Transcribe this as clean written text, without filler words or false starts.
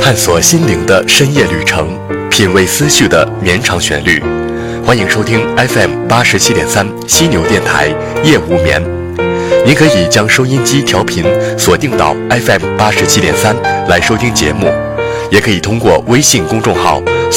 探索心灵的深夜旅程，品味思绪的绵长旋律。欢迎收听 FM87.3 犀牛电台夜无眠。您可以将收音机调频锁定到 FM87.3 来收听节目，也可以通过微信公众号